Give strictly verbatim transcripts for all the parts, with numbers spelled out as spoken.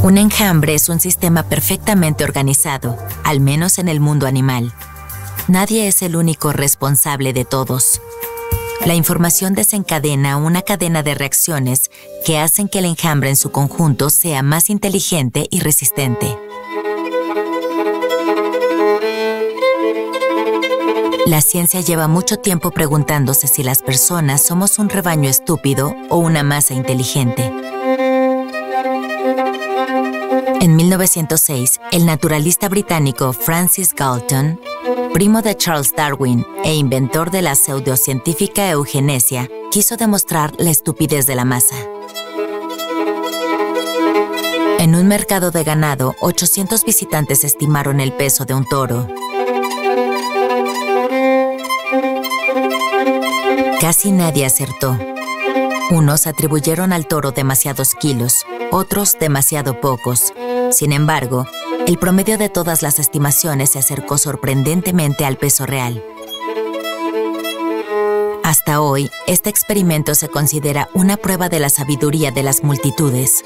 Un enjambre es un sistema perfectamente organizado, al menos en el mundo animal. Nadie es el único responsable de todos. La información desencadena una cadena de reacciones que hacen que el enjambre en su conjunto sea más inteligente y resistente. La ciencia lleva mucho tiempo preguntándose si las personas somos un rebaño estúpido o una masa inteligente. En mil novecientos seis, el naturalista británico Francis Galton, primo de Charles Darwin e inventor de la pseudocientífica eugenesia, quiso demostrar la estupidez de la masa. En un mercado de ganado, ochocientos visitantes estimaron el peso de un toro. Casi nadie acertó. Unos atribuyeron al toro demasiados kilos, otros demasiado pocos. Sin embargo, el promedio de todas las estimaciones se acercó sorprendentemente al peso real. Hasta hoy, este experimento se considera una prueba de la sabiduría de las multitudes.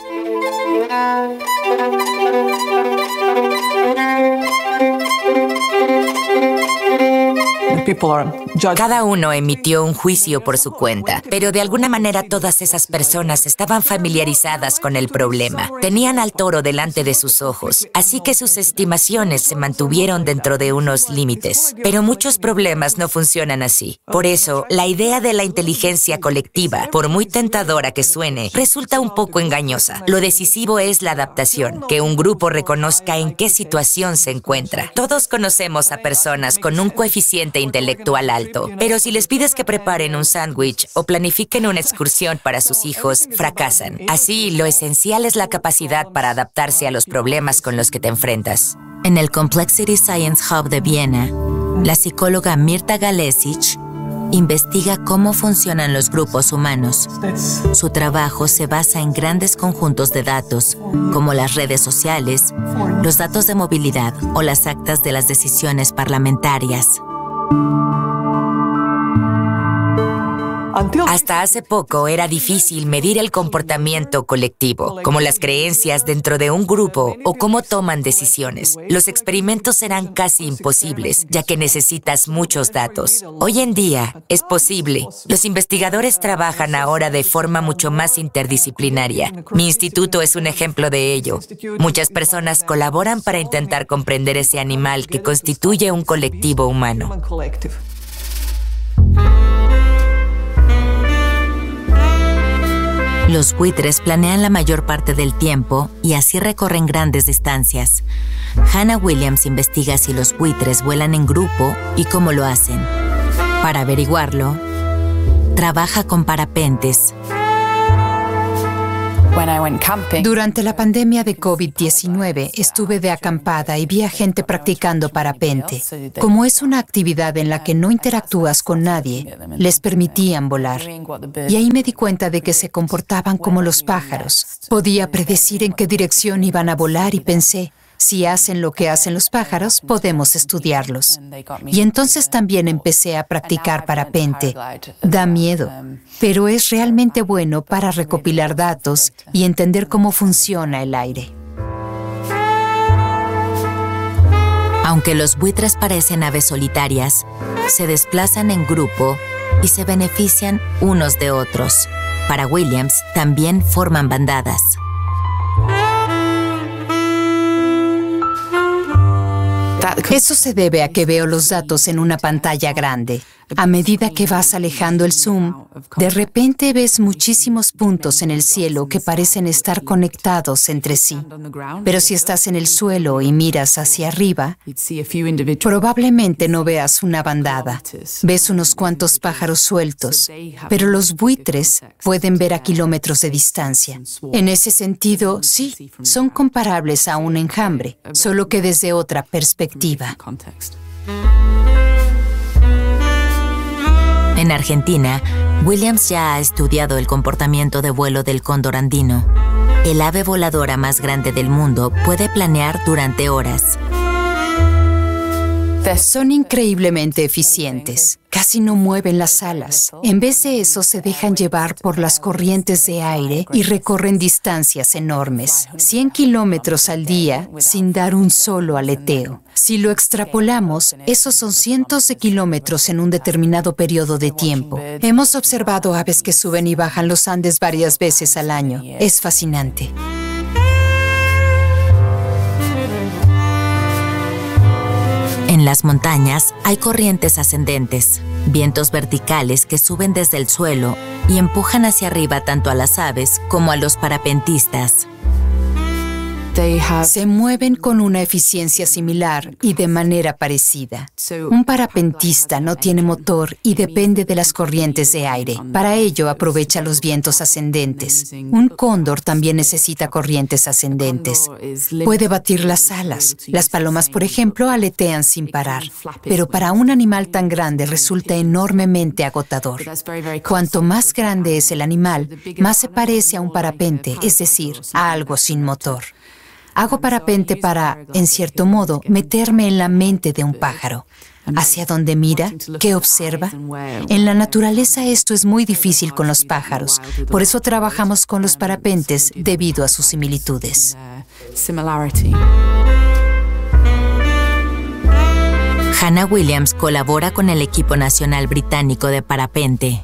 Cada uno emitió un juicio por su cuenta, pero de alguna manera todas esas personas estaban familiarizadas con el problema. Tenían al toro delante de sus ojos, así que sus estimaciones se mantuvieron dentro de unos límites. Pero muchos problemas no funcionan así. Por eso, la idea de la inteligencia colectiva, por muy tentadora que suene, resulta un poco engañosa. Lo decisivo es la adaptación, que un grupo reconozca en qué situación se encuentra. Todos conocemos a personas con un coeficiente intelectual alto, pero si les pides que preparen un sándwich o planifiquen una excursión para sus hijos, fracasan. Así, lo esencial es la capacidad para adaptarse a los problemas con los que te enfrentas. En el Complexity Science Hub de Viena, la psicóloga Mirta Galesic investiga cómo funcionan los grupos humanos. Su trabajo se basa en grandes conjuntos de datos, como las redes sociales, los datos de movilidad o las actas de las decisiones parlamentarias. Hasta hace poco era difícil medir el comportamiento colectivo, como las creencias dentro de un grupo o cómo toman decisiones. Los experimentos eran casi imposibles, ya que necesitas muchos datos. Hoy en día es posible. Los investigadores trabajan ahora de forma mucho más interdisciplinaria. Mi instituto es un ejemplo de ello. Muchas personas colaboran para intentar comprender ese animal que constituye un colectivo humano. Los buitres planean la mayor parte del tiempo y así recorren grandes distancias. Hannah Williams investiga si los buitres vuelan en grupo y cómo lo hacen. Para averiguarlo, trabaja con parapentes. Durante la pandemia de COVID diecinueve estuve de acampada y vi a gente practicando parapente. Como es una actividad en la que no interactúas con nadie, les permitían volar. Y ahí me di cuenta de que se comportaban como los pájaros. Podía predecir en qué dirección iban a volar y pensé, si hacen lo que hacen los pájaros, podemos estudiarlos. Y entonces también empecé a practicar parapente. Da miedo, pero es realmente bueno para recopilar datos y entender cómo funciona el aire. Aunque los buitres parecen aves solitarias, se desplazan en grupo y se benefician unos de otros. Para Williams, también forman bandadas. Eso se debe a que veo los datos en una pantalla grande. A medida que vas alejando el zoom, de repente ves muchísimos puntos en el cielo que parecen estar conectados entre sí. Pero si estás en el suelo y miras hacia arriba, probablemente no veas una bandada. Ves unos cuantos pájaros sueltos, pero los buitres pueden ver a kilómetros de distancia. En ese sentido, sí, son comparables a un enjambre, solo que desde otra perspectiva. En Argentina, Williams ya ha estudiado el comportamiento de vuelo del cóndor andino. El ave voladora más grande del mundo puede planear durante horas. Son increíblemente eficientes. casi no mueven las alas. En vez de eso, se dejan llevar por las corrientes de aire y recorren distancias enormes, cien kilómetros al día, sin dar un solo aleteo. Si lo extrapolamos, esos son cientos de kilómetros en un determinado periodo de tiempo. Hemos observado aves que suben y bajan los Andes varias veces al año. Es fascinante. En las montañas hay corrientes ascendentes, vientos verticales que suben desde el suelo y empujan hacia arriba tanto a las aves como a los parapentistas. Se mueven con una eficiencia similar y de manera parecida. Un parapentista no tiene motor y depende de las corrientes de aire. Para ello aprovecha los vientos ascendentes. Un cóndor también necesita corrientes ascendentes. Puede batir las alas. Las palomas, por ejemplo, aletean sin parar. Pero para un animal tan grande resulta enormemente agotador. Cuanto más grande es el animal, más se parece a un parapente, es decir, a algo sin motor. Hago parapente para, en cierto modo, meterme en la mente de un pájaro. ¿Hacia dónde mira? ¿Qué observa? En la naturaleza esto es muy difícil con los pájaros. Por eso trabajamos con los parapentes debido a sus similitudes. Hannah Williams colabora con el equipo nacional británico de parapente.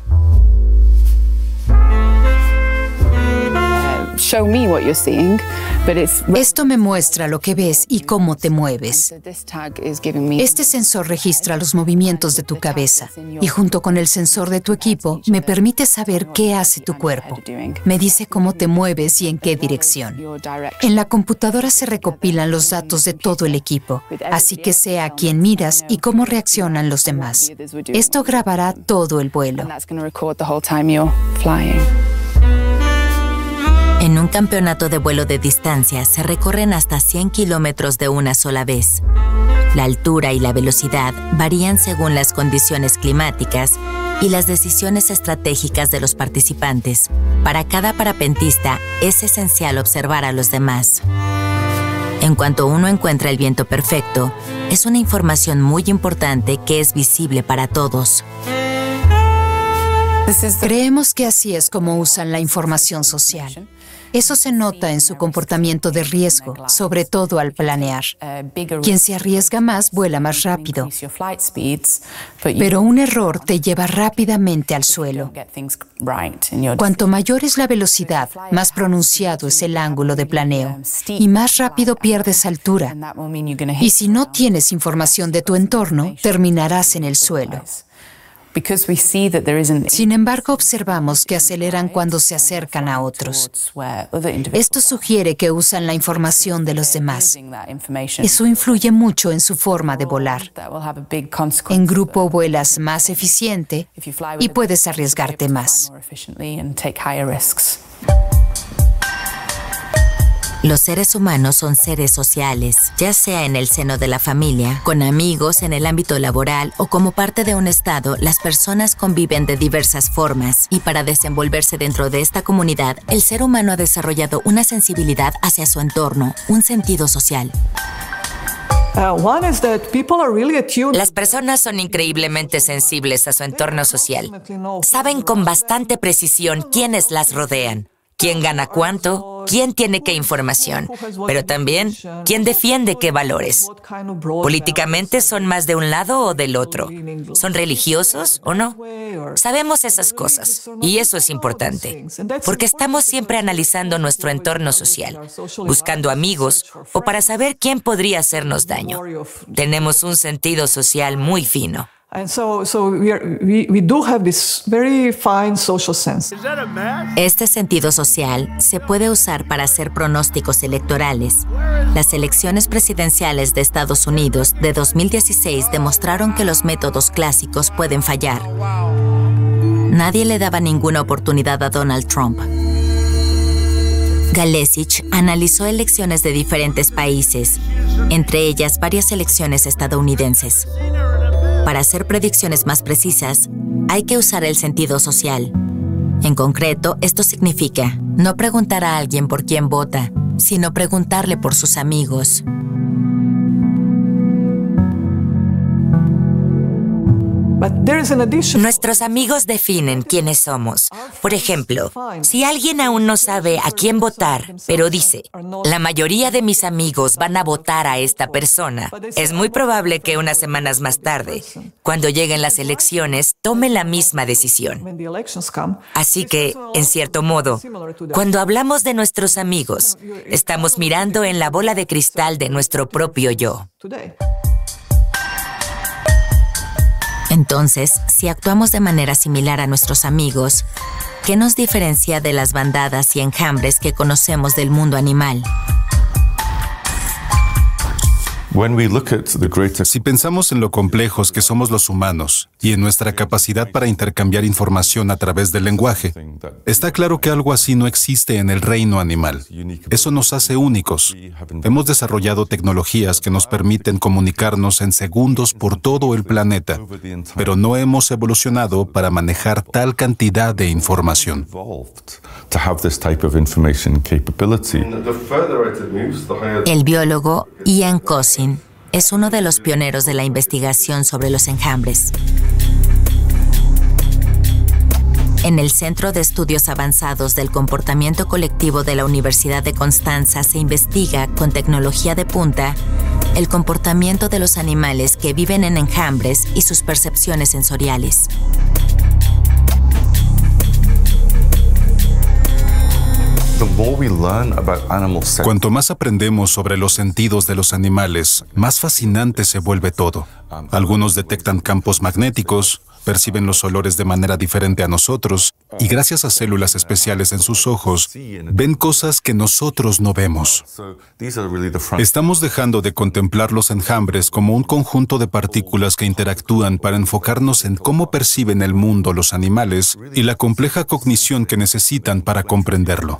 Esto me muestra lo que ves y cómo te mueves. Este sensor registra los movimientos de tu cabeza y junto con el sensor de tu equipo me permite saber qué hace tu cuerpo. Me dice cómo te mueves y en qué dirección. En la computadora se recopilan los datos de todo el equipo, así que sé a quién miras y cómo reaccionan los demás. Esto grabará todo el vuelo. En un campeonato de vuelo de distancia se recorren hasta cien kilómetros de una sola vez. La altura y la velocidad varían según las condiciones climáticas y las decisiones estratégicas de los participantes. Para cada parapentista es esencial observar a los demás. En cuanto uno encuentra el viento perfecto, es una información muy importante que es visible para todos. Creemos que así es como usan la información social. Eso se nota en su comportamiento de riesgo, sobre todo al planear. Quien se arriesga más vuela más rápido, pero un error te lleva rápidamente al suelo. Cuanto mayor es la velocidad, más pronunciado es el ángulo de planeo y más rápido pierdes altura. Y si no tienes información de tu entorno, terminarás en el suelo. Sin embargo, observamos que aceleran cuando se acercan a otros. Esto sugiere que usan la información de los demás. Eso influye mucho en su forma de volar. En grupo vuelas más eficiente y puedes arriesgarte más. Los seres humanos son seres sociales, ya sea en el seno de la familia, con amigos, en el ámbito laboral o como parte de un estado. Las personas conviven de diversas formas y para desenvolverse dentro de esta comunidad, el ser humano ha desarrollado una sensibilidad hacia su entorno, un sentido social. Las personas son increíblemente sensibles a su entorno social. Saben con bastante precisión quiénes las rodean, quién gana cuánto, quién tiene qué información, pero también quién defiende qué valores. Políticamente son más de un lado o del otro. ¿Son religiosos o no? Sabemos esas cosas y eso es importante, porque estamos siempre analizando nuestro entorno social, buscando amigos o para saber quién podría hacernos daño. Tenemos un sentido social muy fino. And so, so we, are, we, we do have this very fine social sense. Este sentido social se puede usar para hacer pronósticos electorales. Las elecciones presidenciales de Estados Unidos de dos mil dieciséis demostraron que los métodos clásicos pueden fallar. Nadie le daba ninguna oportunidad a Donald Trump. Galesich analizó elecciones de diferentes países, entre ellas varias elecciones estadounidenses. Para hacer predicciones más precisas, hay que usar el sentido social. En concreto, esto significa no preguntar a alguien por quién vota, sino preguntarle por sus But there is an addition. Nuestros amigos definen quiénes somos. Por ejemplo, si alguien aún no sabe a quién votar, pero dice, la mayoría de mis amigos van a votar a esta persona, es muy probable que unas semanas más tarde, cuando lleguen las elecciones, tome la misma decisión. Así que, en cierto modo, cuando hablamos de nuestros amigos, estamos mirando en la bola de cristal de nuestro propio yo. Entonces, si actuamos de manera similar a nuestros amigos, ¿qué nos diferencia de las bandadas y enjambres que conocemos del mundo animal? Si pensamos en lo complejos que somos los humanos y en nuestra capacidad para intercambiar información a través del lenguaje, está claro que algo así no existe en el reino animal. Eso nos hace únicos. Hemos desarrollado tecnologías que nos permiten comunicarnos en segundos por todo el planeta, pero no hemos evolucionado para manejar tal cantidad de información. El biólogo Ian Cousin es uno de los pioneros de la investigación sobre los enjambres. En el Centro de Estudios Avanzados del Comportamiento Colectivo de la Universidad de Constanza se investiga, con tecnología de punta, el comportamiento de los animales que viven en enjambres y sus percepciones sensoriales. Cuanto más aprendemos sobre los sentidos de los animales, más fascinante se vuelve todo. Algunos detectan campos magnéticos, perciben los olores de manera diferente a nosotros y gracias a células especiales en sus ojos, ven cosas que nosotros no vemos. Estamos dejando de contemplar los enjambres como un conjunto de partículas que interactúan para enfocarnos en cómo perciben el mundo los animales y la compleja cognición que necesitan para comprenderlo.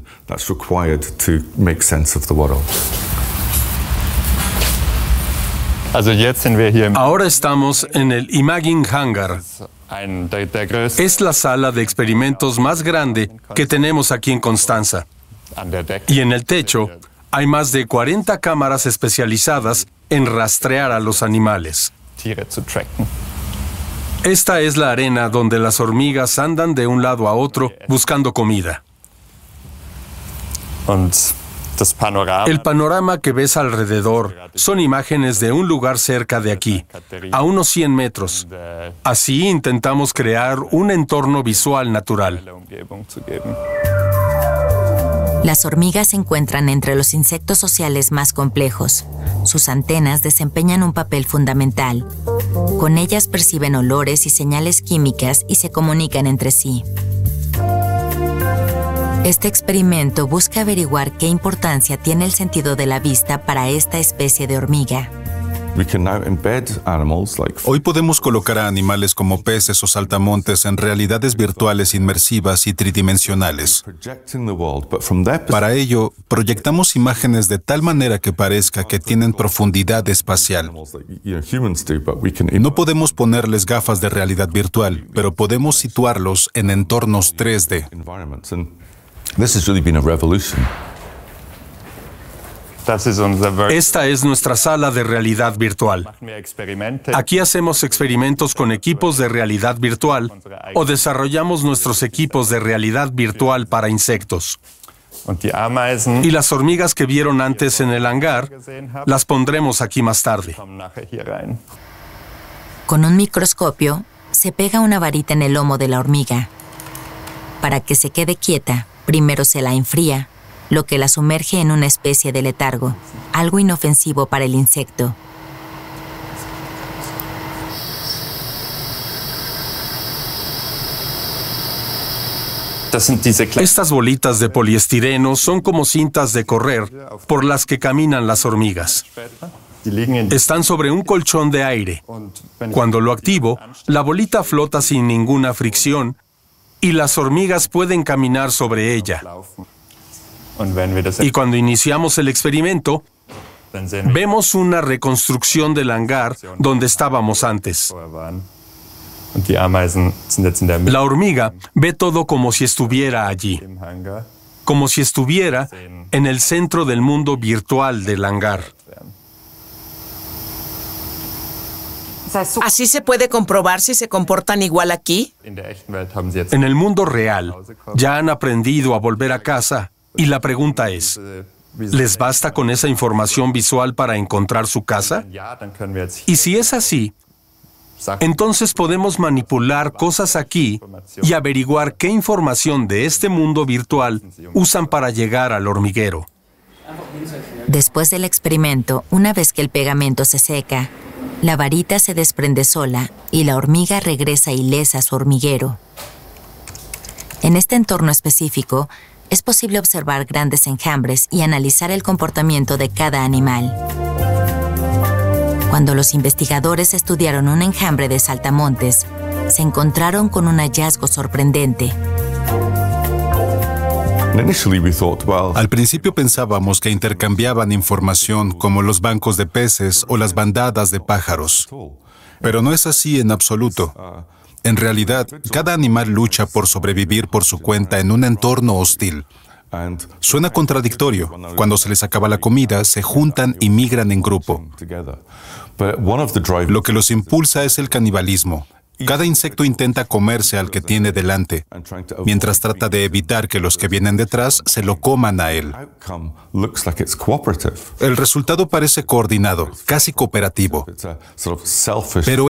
Ahora estamos en el Imaging Hangar. Es la sala de experimentos más grande que tenemos aquí en Constanza. Y en el techo hay más de cuarenta cámaras especializadas en rastrear a los animales. Esta es la arena donde las hormigas andan de un lado a otro buscando comida. El panorama que ves alrededor son imágenes de un lugar cerca de aquí, a unos cien metros. Así intentamos crear un entorno visual natural. Las hormigas se encuentran entre los insectos sociales más complejos. Sus antenas desempeñan un papel fundamental. Con ellas perciben olores y señales químicas y se comunican entre sí. Este experimento busca averiguar qué importancia tiene el sentido de la vista para esta especie de hormiga. Hoy podemos colocar a animales como peces o saltamontes en realidades virtuales inmersivas y tridimensionales. Para ello, proyectamos imágenes de tal manera que parezca que tienen profundidad espacial. No podemos ponerles gafas de realidad virtual, pero podemos situarlos en entornos tres D. Esta es nuestra sala de realidad virtual. Aquí hacemos experimentos con equipos de realidad virtual o desarrollamos nuestros equipos de realidad virtual para insectos. Y las hormigas que vieron antes en el hangar, las pondremos aquí más tarde. Con un microscopio, se pega una varita en el lomo de la hormiga. Para que se quede quieta, primero se la enfría, lo que la sumerge en una especie de letargo, algo inofensivo para el insecto. Estas bolitas de poliestireno son como cintas de correr por las que caminan las hormigas. Están sobre un colchón de aire. Cuando lo activo, la bolita flota sin ninguna fricción y las hormigas pueden caminar sobre ella. Y cuando iniciamos el experimento, vemos una reconstrucción del hangar donde estábamos antes. La hormiga ve todo como si estuviera allí, como si estuviera en el centro del mundo virtual del hangar. ¿Así se puede comprobar si se comportan igual aquí? En el mundo real, ya han aprendido a volver a casa y la pregunta es, ¿les basta con esa información visual para encontrar su casa? Y si es así, entonces podemos manipular cosas aquí y averiguar qué información de este mundo virtual usan para llegar al hormiguero. Después del experimento, una vez que el pegamento se seca, la varita se desprende sola y la hormiga regresa ilesa a su hormiguero. En este entorno específico, es posible observar grandes enjambres y analizar el comportamiento de cada animal. Cuando los investigadores estudiaron un enjambre de saltamontes, se encontraron con un hallazgo sorprendente. Al principio pensábamos que intercambiaban información como los bancos de peces o las bandadas de pájaros. Pero no es así en absoluto. En realidad, cada animal lucha por sobrevivir por su cuenta en un entorno hostil. Suena contradictorio. Cuando se les acaba la comida, se juntan y migran en grupo. Lo que los impulsa es el canibalismo. Cada insecto intenta comerse al que tiene delante, mientras trata de evitar que los que vienen detrás se lo coman a él. El resultado parece coordinado, casi cooperativo. Pero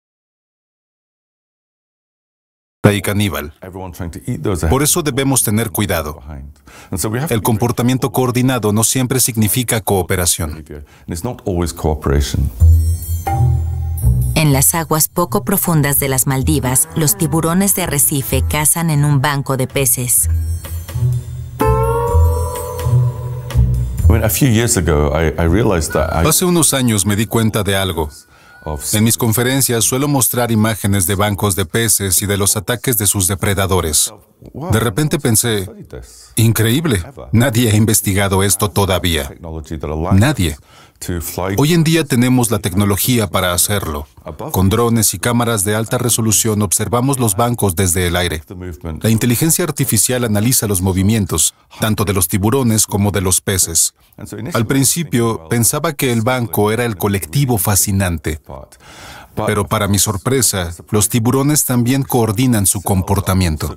y caníbal. Por eso debemos tener cuidado. El comportamiento coordinado no siempre significa cooperación. En las aguas poco profundas de las Maldivas, los tiburones de arrecife cazan en un banco de peces. Hace unos años me di cuenta de algo. En mis conferencias suelo mostrar imágenes de bancos de peces y de los ataques de sus depredadores. De repente pensé, increíble, nadie ha investigado esto todavía. Nadie. Hoy en día tenemos la tecnología para hacerlo. Con drones y cámaras de alta resolución observamos los bancos desde el aire. La inteligencia artificial analiza los movimientos, tanto de los tiburones como de los peces. Al principio pensaba que el banco era el colectivo fascinante. Pero para mi sorpresa, los tiburones también coordinan su comportamiento.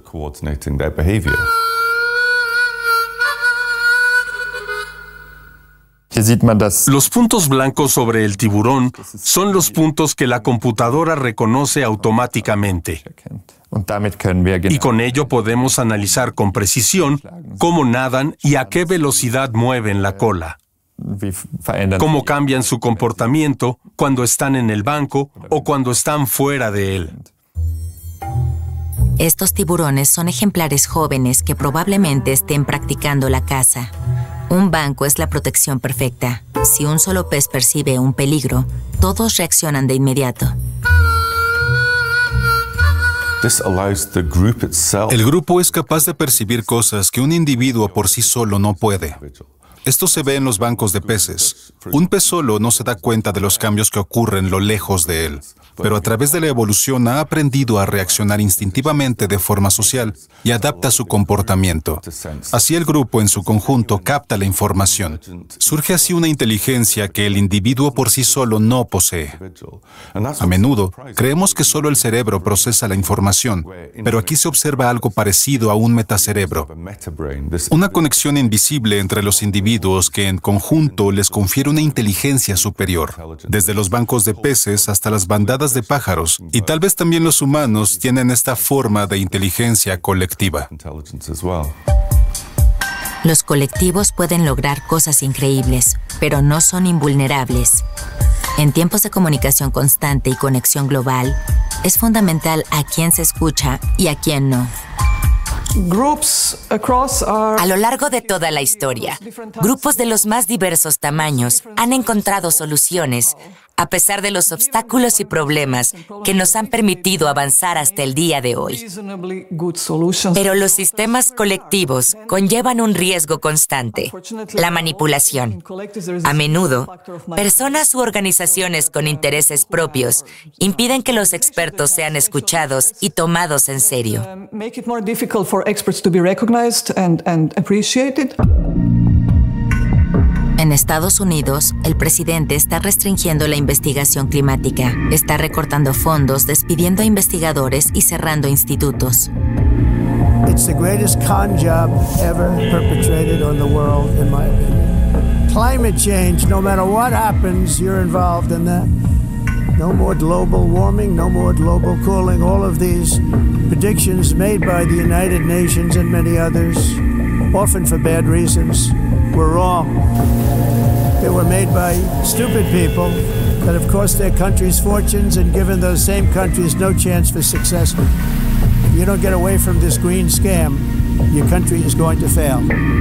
Los puntos blancos sobre el tiburón son los puntos que la computadora reconoce automáticamente. Y con ello podemos analizar con precisión cómo nadan y a qué velocidad mueven la cola. Cómo cambian su comportamiento cuando están en el banco o cuando están fuera de él. Estos tiburones son ejemplares jóvenes que probablemente estén practicando la caza. Un banco es la protección perfecta. Si un solo pez percibe un peligro, todos reaccionan de inmediato. El grupo es capaz de percibir cosas que un individuo por sí solo no puede. Esto se ve en los bancos de peces. Un pez solo no se da cuenta de los cambios que ocurren lo lejos de él, pero a través de la evolución ha aprendido a reaccionar instintivamente de forma social y adapta su comportamiento. Así el grupo en su conjunto capta la información. Surge así una inteligencia que el individuo por sí solo no posee. A menudo, creemos que solo el cerebro procesa la información, pero aquí se observa algo parecido a un metacerebro. Una conexión invisible entre los individuos que en conjunto les confiere una inteligencia superior, desde los bancos de peces hasta las bandadas de pájaros, y tal vez también los humanos tienen esta forma de inteligencia colectiva. Los colectivos pueden lograr cosas increíbles, pero no son invulnerables. En tiempos de comunicación constante y conexión global, es fundamental a quién se escucha y a quién no. A lo largo de toda la historia, grupos de los más diversos tamaños han encontrado soluciones a pesar de los obstáculos y problemas que nos han permitido avanzar hasta el día de hoy. Pero los sistemas colectivos conllevan un riesgo constante: la manipulación. A menudo, personas u organizaciones con intereses propios impiden que los expertos sean escuchados y tomados en serio. En Estados Unidos, el presidente está restringiendo la investigación climática, está recortando fondos, despidiendo a investigadores y cerrando institutos. It's the greatest con job ever perpetrated on the world, in my opinion. Climate change, no matter what happens, you're involved in that. No more global warming, no more global cooling. All of these predictions made by the United Nations and many others, often for bad reasons, were wrong. They were made by stupid people that have cost their countries fortunes and given those same countries no chance for success. If you don't get away from this green scam, your country is going to fail.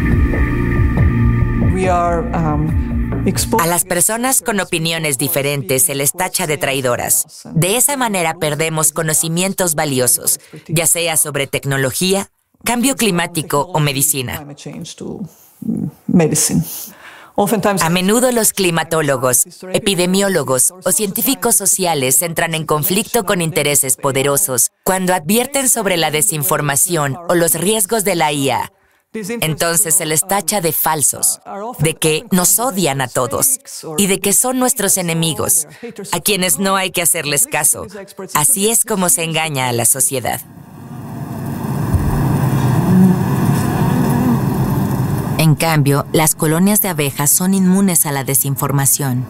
We are, um, A las personas con opiniones diferentes se les tacha de traidoras. De esa manera perdemos conocimientos valiosos, ya sea sobre tecnología, cambio climático o medicina. A menudo los climatólogos, epidemiólogos o científicos sociales entran en conflicto con intereses poderosos cuando advierten sobre la desinformación o los riesgos de la I A. Entonces se les tacha de falsos, de que nos odian a todos y de que son nuestros enemigos, a quienes no hay que hacerles caso. Así es como se engaña a la sociedad. En cambio, las colonias de abejas son inmunes a la desinformación.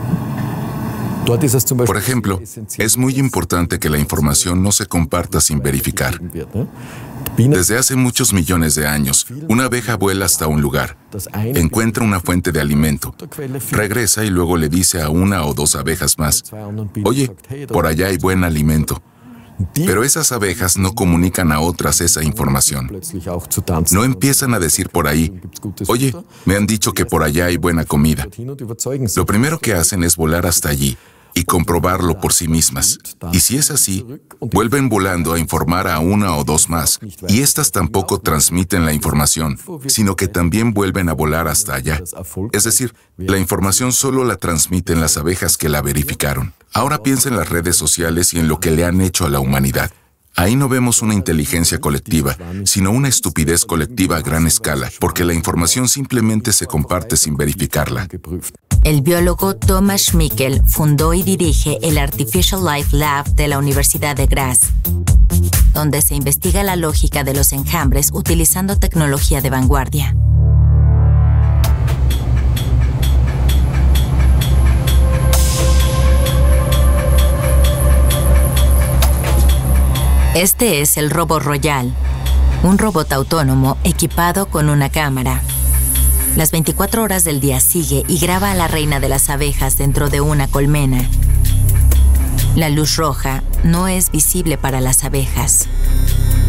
Por ejemplo, es muy importante que la información no se comparta sin verificar. Desde hace muchos millones de años, una abeja vuela hasta un lugar, encuentra una fuente de alimento, regresa y luego le dice a una o dos abejas más, oye, por allá hay buen alimento. Pero esas abejas no comunican a otras esa información. No empiezan a decir por ahí, oye, me han dicho que por allá hay buena comida. Lo primero que hacen es volar hasta allí y comprobarlo por sí mismas. Y si es así, vuelven volando a informar a una o dos más, y estas tampoco transmiten la información, sino que también vuelven a volar hasta allá. Es decir, la información solo la transmiten las abejas que la verificaron. Ahora piensa en las redes sociales y en lo que le han hecho a la humanidad. Ahí no vemos una inteligencia colectiva, sino una estupidez colectiva a gran escala, porque la información simplemente se comparte sin verificarla. El biólogo Thomas Schmickel fundó y dirige el Artificial Life Lab de la Universidad de Graz, donde se investiga la lógica de los enjambres utilizando tecnología de vanguardia. Este es el Robot Royal, un robot autónomo equipado con una cámara. Las veinticuatro horas del día sigue y graba a la reina de las abejas dentro de una colmena. La luz roja no es visible para las abejas.